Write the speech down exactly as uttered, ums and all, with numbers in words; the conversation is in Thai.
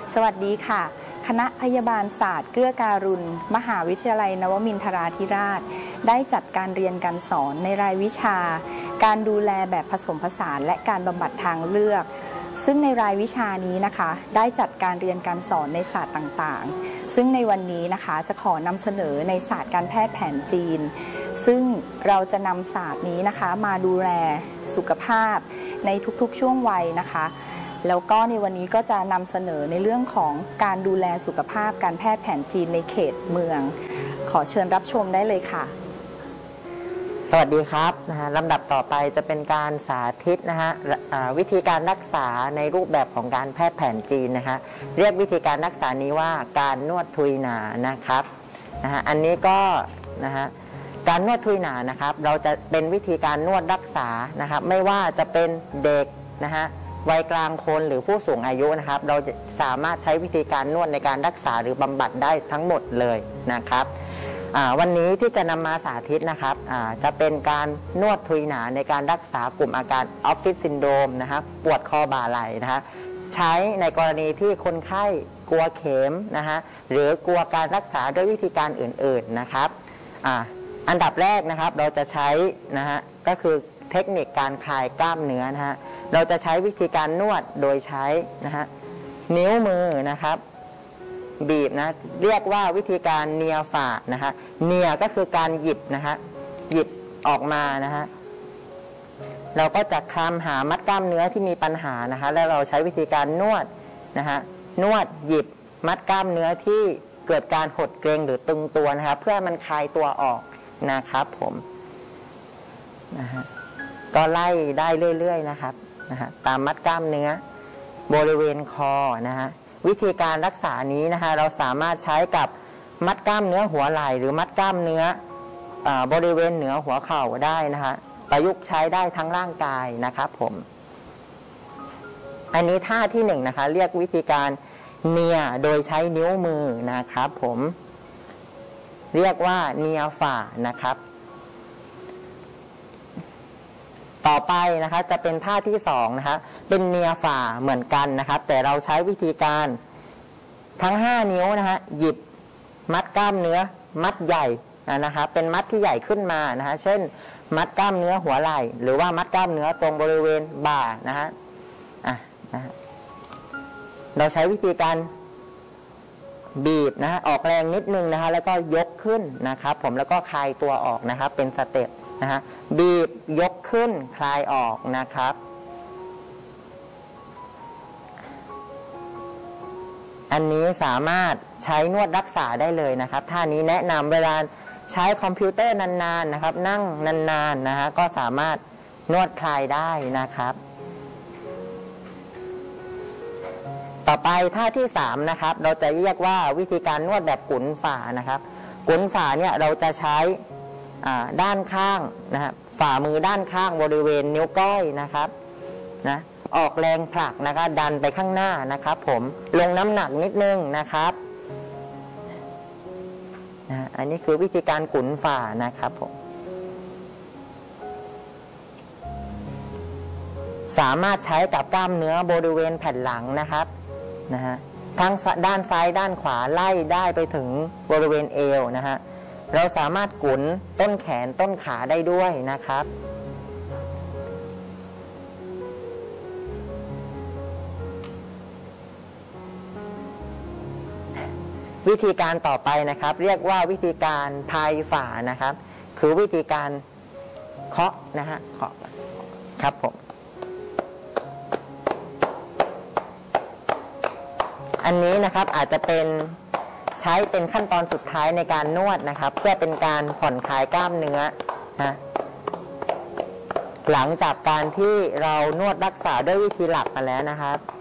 สวัสดีค่ะคณะพยาบาลศาสตร์เกื้อการุณมหาวิทยาลัยนวมินทราธิราชได้จัดการเรียนการสอนในรายวิชาการดูแลแบบผสมผสานและการบำบัดทางเลือกซึ่งในรายวิชานี้นะคะได้จัดการเรียนการสอนในศาสตร์ต่างๆซึ่งในวันนี้นะคะจะขอนำเสนอในศาสตร์การแพทย์แผนจีนซึ่งเราจะนำศาสตร์นี้นะคะมาดูแลสุขภาพในทุกๆช่วงวัยนะคะแล้วก็ในวันนี้ก็จะนำเสนอในเรื่องของการดูแลสุขภาพการแพทย์แผนจีนในเขตเมืองขอเชิญรับชมได้เลยค่ะสวัสดีครับนะฮะลำดับต่อไปจะเป็นการสาธิตนะฮะวิธีการรักษาในรูปแบบของการแพทย์แผนจีนนะฮะเรียกวิธีการรักษานี้ว่าการนวดทุยหนานะครับนะฮะอันนี้ก็นะฮะการนวดทุยหนานะครับเราจะเป็นวิธีการนวดรักษานะครับไม่ว่าจะเป็นเด็กนะฮะวัยกลางคนหรือผู้สูงอายุนะครับเราจะสามารถใช้วิธีการนวดในการรักษาหรือบำบัดได้ทั้งหมดเลยนะครับวันนี้ที่จะนำมาสาธิตนะครับจะเป็นการนวดทุยหนาในการรักษากลุ่มอาการออฟฟิศซินโดรมนะครับปวดคอบ่าไหล่นะฮะใช้ในกรณีที่คนไข้กลัวเข็มนะฮะหรือกลัวการรักษาด้วยวิธีการอื่นๆนะครับอันดับแรกนะครับเราจะใช้นะฮะก็คือเทคนิคการคลายกล้ามเนื้อนะฮะเราจะใช้วิธีการนวดโดยใช้นะฮะนิ้วมือนะครับบีบนะเรียกว่าวิธีการเนียฝ่านะฮะเนียก็คือการหยิบนะฮะหยิบออกมานะฮะเราก็จะคลำหามัดกล้ามเนื้อที่มีปัญหานะฮะแล้วเราใช้วิธีการนวดนะฮะนวดหยิบมัดกล้ามเนื้อที่เกิดการหดเกร็งหรือตึงตัวนะครับเพื่อมันคลายตัวออกนะครับผมนะฮะก็ไล่ได้เรื่อยๆนะครับนะฮะตามมัดกล้ามเนื้อบริเวณคอนะฮะวิธีการรักษานี้นะฮะเราสามารถใช้กับมัดกล้ามเนื้อหัวไหล่หรือมัดกล้ามเนื้อบริเวณเหนือหัวเข่าได้นะฮะประยุกต์ใช้ได้ทั้งร่างกายนะครับผมอันนี้ท่าที่หนึ่งนะคะเรียกวิธีการเนียโดยใช้นิ้วมือนะครับผมเรียกว่าเนียฝ่านะครับต่อไปนะคะจะเป็นท่าที่สองนะคะเป็นเนียฝ่าเหมือนกันนะครับแต่เราใช้วิธีการทั้งห้านิ้วนะฮะหยิบมัดกล้ามเนื้อมัดใหญ่นะครับเป็นมัดที่ใหญ่ขึ้นมานะฮะเช่นมัดกล้ามเนื้อหัวไหล่หรือว่ามัดกล้ามเนื้อตรงบริเวณบ่านะฮะอ่ะนะฮะเราใช้วิธีการบีบนะฮะออกแรงนิดนึงนะฮะแล้วก็ยกขึ้นนะครับผมแล้วก็คลายตัวออกนะครับเป็นสเต็ปนะฮะบีบยกขึ้นคลายออกนะครับอันนี้สามารถใช้นวดรักษาได้เลยนะครับท่านี้แนะนำเวลาใช้คอมพิวเตอร์นานๆนะครับนั่งนานๆนะฮะก็สามารถนวดคลายได้นะครับต่อไปท่าที่สามนะครับเราจะเรียกว่าวิธีการนวดแบบกุนฝ่านะครับกุนฝ่าเนี่ยเราจะใช้ด้านข้างนะครับฝ่ามือด้านข้างบริเวณนิ้วก้อยนะครับนะออกแรงผลักนะครับดันไปข้างหน้านะครับผมลงน้ำหนักนิดนึงนะครับนะอันนี้คือวิธีการกุนฝ่านะครับผมสามารถใช้กับกล้ามเนื้อบริเวณแผ่นหลังนะครับนะฮะทั้งด้านซ้ายด้านขวาไล่ได้ไปถึงบริเวณเอวนะฮะเราสามารถกุนต้นแขนต้นขาได้ด้วยนะครับวิธีการต่อไปนะครับเรียกว่าวิธีการพายฝ่านะครับคือวิธีการเคาะนะฮะเคาะครับผมอันนี้นะครับอาจจะเป็นใช้เป็นขั้นตอนสุดท้ายในการนวดนะครับเพื่อเป็นการผ่อนคลายกล้ามเนื้อนะหลังจากการที่เรานวดรักษาด้วยวิธีหลักมาแล้วนะครับ